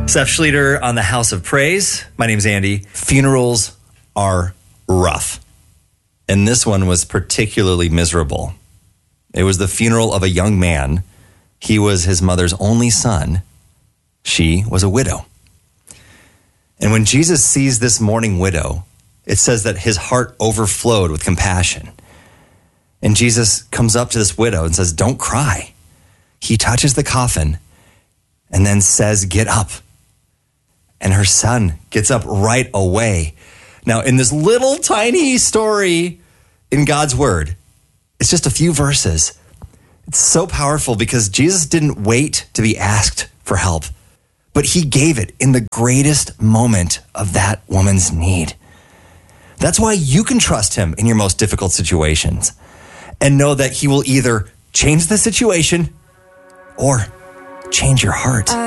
Seth Schlueter on the House of Praise. My name's Andy. Funerals are rough. And this one was particularly miserable. It was the funeral of a young man. He was his mother's only son. She was a widow. And when Jesus sees this mourning widow, it says that his heart overflowed with compassion. And Jesus comes up to this widow and says, "Don't cry." He touches the coffin and then says, "Get up." And her son gets up right away. Now, in this little tiny story in God's word, it's just a few verses. It's so powerful because Jesus didn't wait to be asked for help, but he gave it in the greatest moment of that woman's need. That's why you can trust him in your most difficult situations and know that he will either change the situation or change your heart.